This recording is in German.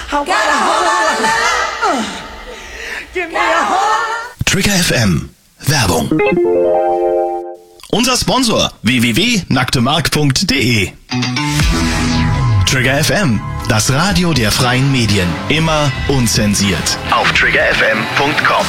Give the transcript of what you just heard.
Trigger FM Werbung. Unser Sponsor www.nacktemark.de. Trigger FM, das Radio der freien Medien. Immer unzensiert. Auf triggerfm.com.